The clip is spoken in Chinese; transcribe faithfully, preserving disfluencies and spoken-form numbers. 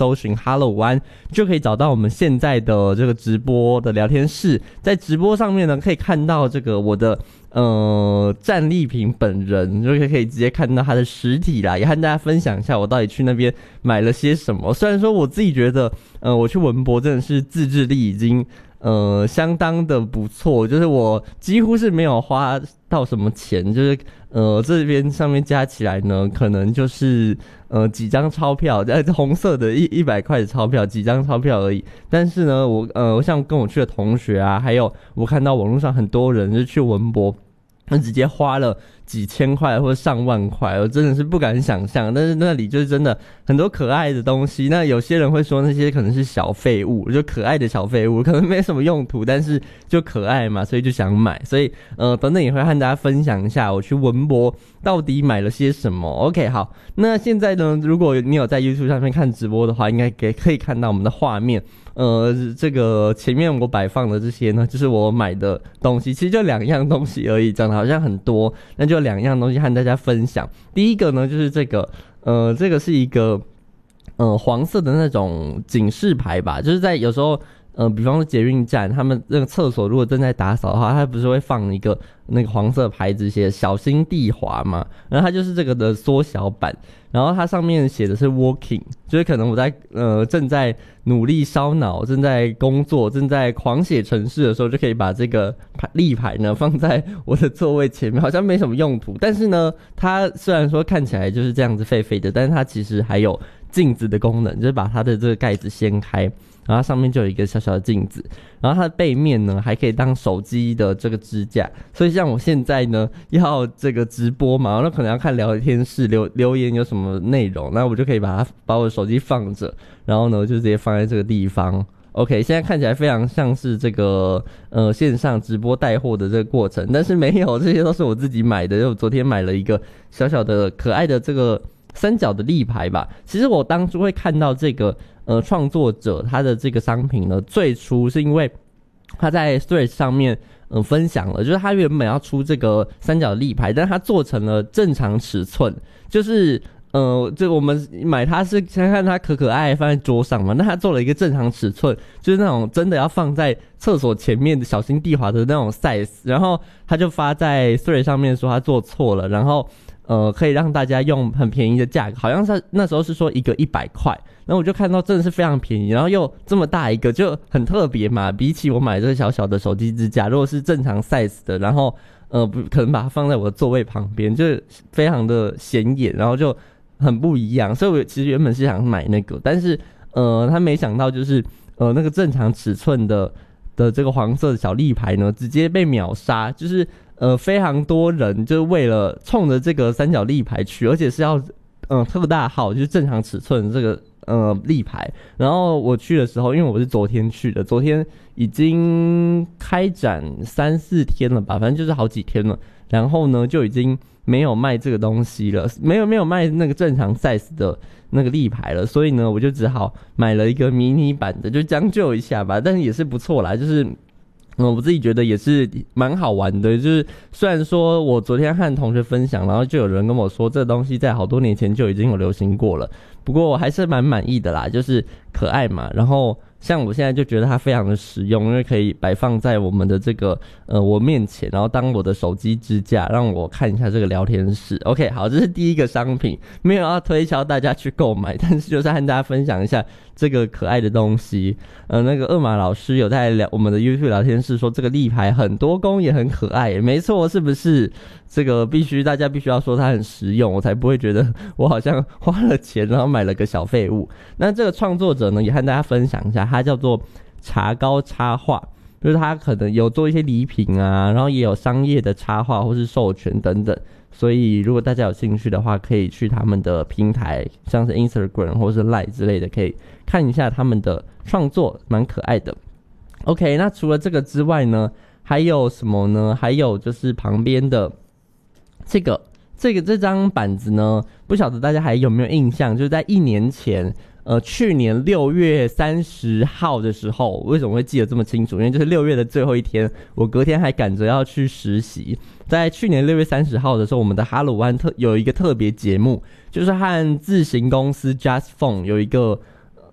搜寻 Hello 湾，就可以找到我们现在的这个直播的聊天室。在直播上面呢，可以看到这个我的呃战利品本人，就可以直接看到他的实体啦，也和大家分享一下我到底去那边买了些什么。虽然说我自己觉得，呃，我去文博真的是自制力已经呃相当的不错，就是我几乎是没有花到什么钱，就是呃这边上面加起来呢，可能就是呃几张钞票，呃红色的一一百块的钞票，几张钞票而已。但是呢，我呃像跟我去的同学啊，还有我看到网络上很多人就去文博，那直接花了几千块或者上万块，我真的是不敢想象。但是那里就是真的很多可爱的东西。那有些人会说那些可能是小废物，就可爱的小废物，可能没什么用途，但是就可爱嘛，所以就想买。所以呃，等等也会和大家分享一下我去文博到底买了些什么。OK， 好，那现在呢，如果你有在 YouTube 上面看直播的话，应该可以看到我们的画面。呃，这个前面我摆放的这些呢，就是我买的东西，其实就两样东西而已，讲的好像很多，那就两样东西和大家分享。第一个呢，就是这个，呃，这个是一个呃黄色的那种警示牌吧，就是在有时候。呃，比方说捷运站，他们那个厕所如果正在打扫的话，它不是会放一个那个黄色牌子写小心地滑嘛？然后它就是这个的缩小版，然后它上面写的是 working， 就是可能我在呃正在努力烧脑、正在工作、正在狂写程式的时候，就可以把这个立牌呢放在我的座位前面，好像没什么用途。但是呢，它虽然说看起来就是这样子废废的，但是它其实还有镜子的功能，就是把它的这个盖子掀开。然后上面就有一个小小的镜子，然后它的背面呢还可以当手机的这个支架，所以像我现在呢要这个直播嘛，那可能要看聊天室留留言有什么内容，那我就可以把它把我的手机放着，然后呢就直接放在这个地方。OK， 现在看起来非常像是这个呃线上直播带货的这个过程，但是没有，这些都是我自己买的，就我昨天买了一个小小的可爱的这个三角的立牌吧。其实我当初会看到这个呃创作者他的这个商品呢，最初是因为他在 Threads 上面呃分享了，就是他原本要出这个三角立牌，但他做成了正常尺寸，就是呃这我们买它是看看它可可爱放在桌上嘛，那他做了一个正常尺寸，就是那种真的要放在厕所前面的小心地滑的那种 size， 然后他就发在 Threads 上面说他做错了，然后呃，可以让大家用很便宜的价格，好像是那时候是说一个一百块，然后我就看到真的是非常便宜，然后又这么大一个，就很特别嘛。比起我买这个小小的手机支架，如果是正常 size 的，然后呃，不可能把它放在我的座位旁边，就是非常的显眼，然后就很不一样。所以我其实原本是想买那个，但是呃，他没想到就是呃那个正常尺寸的的这个黄色的小立牌呢，直接被秒杀，就是。呃，非常多人就是为了冲着这个三角立牌去，而且是要呃特大号，就是正常尺寸的这个呃立牌。然后我去的时候，因为我是昨天去的，昨天已经开展三四天了吧，反正就是好几天了。然后呢，就已经没有卖这个东西了，没有没有卖那个正常 size 的那个立牌了，所以呢，我就只好买了一个迷你版的，就将就一下吧。但是也是不错啦，就是。嗯，我自己觉得也是蛮好玩的，就是虽然说我昨天和同学分享，然后就有人跟我说这东西在好多年前就已经有流行过了，不过我还是蛮满意的啦，就是可爱嘛，然后像我现在就觉得它非常的实用，因为可以摆放在我们的这个呃我面前，然后当我的手机支架，让我看一下这个聊天室。OK， 好，这是第一个商品，没有要推销大家去购买，但是就是和大家分享一下这个可爱的东西。呃，那个二马老师有在聊我们的 YouTube 聊天室说这个立牌很多功也很可爱，没错，是不是？这个必须大家必须要说它很实用，我才不会觉得我好像花了钱然后买了个小废物。那这个创作者呢，也和大家分享一下，他叫做茶糕插画，就是他可能有做一些礼品啊，然后也有商业的插画或是授权等等。所以如果大家有兴趣的话，可以去他们的平台，像是 Instagram 或是 Line 之类的，可以看一下他们的创作，蛮可爱的。OK， 那除了这个之外呢，还有什么呢？还有就是旁边的这个这个这张板子呢，不晓得大家还有没有印象？就是在一年前，呃，去年六月三十号的时候，为什么会记得这么清楚？因为就是六月的最后一天，我隔天还赶着要去实习。在去年六月三十号的时候，我们的哈鲁湾特有一个特别节目，就是和自行公司 Just Phone 有一个